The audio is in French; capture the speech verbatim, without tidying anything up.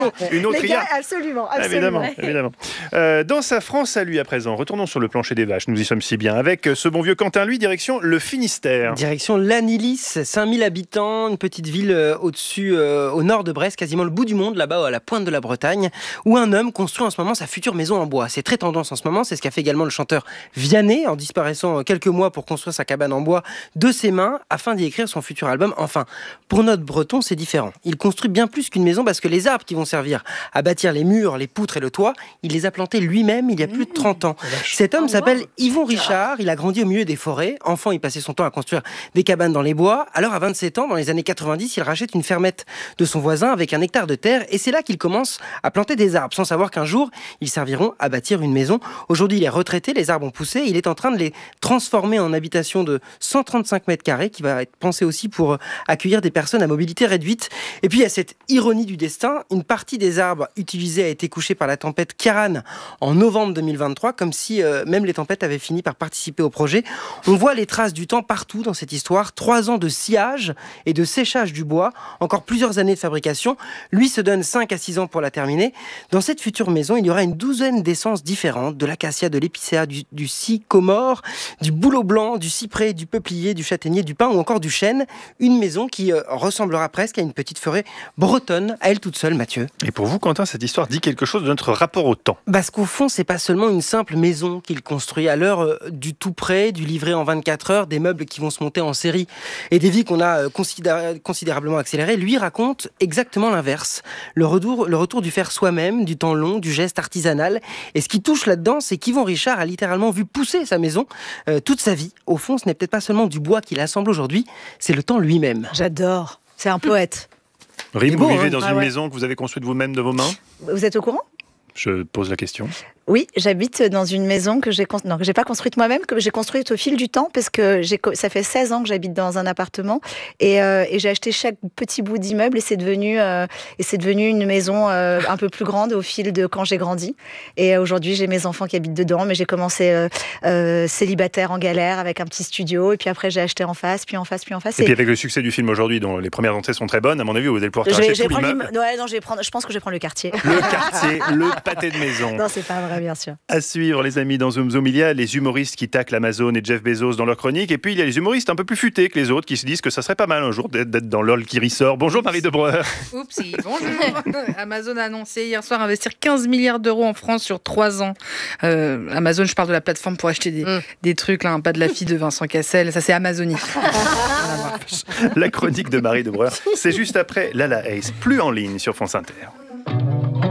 Une autre Les I A. gars, absolument, absolument. Évidemment, évidemment. Euh, dans sa France à lui à présent, retournons sur le plancher des vaches, nous y sommes si bien, avec ce bon vieux Quentin, lui, direction le Finistère. Direction Lannilis, cinq mille habitants, une petite ville euh, au-dessus, euh, au nord de Brest, quasiment le bout du monde, là-bas à la pointe de la Bretagne, où un homme construit en ce moment sa future maison en bois. C'est très tendance en ce moment, c'est ce qu'a fait également le chanteur Vianney, en disparaissant quelques mois pour construire sa cabane en bois de ses mains, afin d'y écrire son futur album. Enfin, pour notre breton, c'est différent. Il construit bien plus qu'une maison, parce que les arbres qui vont servir à bâtir les murs, les poutres et le toit, il les a plantés lui-même il y a plus de trente ans. Cet homme s'appelle Yvon Richard, il a grandi au milieu des forêts. Enfant, il passait son temps à construire des cabanes dans les bois. Alors à vingt-sept ans, dans les années quatre-vingt-dix, il rachète une fermette de son voisin avec un hectare de terre, et c'est là qu'il commence à planter des arbres, sans savoir qu'un jour, ils serviront à bâtir une maison. Aujourd'hui, il est retraité, les arbres ont poussé, il est en train de les transformer en habitation de cent trente-cinq mètres carrés, qui va être pensée aussi pour accueillir des personnes à mobilité réduite. Et puis il y a cette ironie du destin, une partie des arbres utilisés a été couchée par la tempête Kiaran en novembre deux mille vingt-trois, comme si euh, même les tempêtes avaient fini par participer au projet. On voit les traces du temps partout dans cette histoire. Trois ans de sciage et de séchage du bois, encore plusieurs années de fabrication. Lui se donne cinq à six ans pour la terminer. Dans cette future maison, il y aura une douzaine d'essences différentes, de l'acacia, de l'épicéa, du, du sycomore, du bouleau blanc, du cyprès, du peuplier, du châtaignier, du pin ou encore du chêne. Une maison qui euh, ressemblera presque à une petite forêt bretonne, à elle toute seule, Mathieu. Et pour vous, Quentin, cette histoire dit quelque chose de notre rapport au temps. Parce qu'au fond, c'est pas seulement une simple maison qu'il construit à l'heure euh, du tout prêt, du livré en vingt-quatre heures, des meubles qui vont se monter en série et des vies qu'on a euh, considéra- considérablement accélérées. Lui raconte exactement l'inverse. Le retour, le retour du faire soi-même, du temps long, du geste artisanal. Et ce qui touche là-dedans, c'est qu'Yvon Richard a littéralement vu pousser sa maison euh, toute sa vie. Au fond, ce n'est peut-être pas seulement du bois qu'il assemble aujourd'hui, c'est le temps lui-même. J'adore. C'est un poète. Rime, beau, vous vivez hein. dans Ah une ouais. maison que vous avez construite vous-même de vos mains? Vous êtes au courant ? Je pose la question. Oui, j'habite dans une maison que j'ai cons- non, que j'ai pas construite moi-même, que j'ai construite au fil du temps, parce que j'ai co- ça fait seize ans que j'habite dans un appartement et, euh, et j'ai acheté chaque petit bout d'immeuble et c'est devenu euh, et c'est devenu une maison euh, un peu plus grande au fil de quand j'ai grandi. Et euh, aujourd'hui, j'ai mes enfants qui habitent dedans, mais j'ai commencé euh, euh, célibataire en galère avec un petit studio et puis après j'ai acheté en face, puis en face, puis en face. Et puis avec le succès du film aujourd'hui, dont les premières entrées sont très bonnes, à mon avis, vous allez pouvoir je vais, racheter je vais tout prendre l'immeuble. l'immeuble. Ouais, non, je vais prendre. Je pense que je vais prendre le quartier. Le quartier, le pâté de maison. Non, c'est pas vrai, bien sûr. À suivre, les amis, dans Zoom Zoom, il y a les humoristes qui taclent Amazon et Jeff Bezos dans leur chronique. Et puis, il y a les humoristes un peu plus futés que les autres qui se disent que ça serait pas mal un jour d'être d'être dans LOL qui ressort. Bonjour, Marie Debreur. Oupsie, bonjour. Amazon a annoncé hier soir investir quinze milliards d'euros en France sur trois ans. Euh, Amazon, je parle de la plateforme pour acheter des, mm. des trucs, là, un pas de la fille de Vincent Cassel. Ça, c'est Amazonie. La chronique de Marie Debreur, c'est juste après Lala Ace, plus en ligne sur France Inter.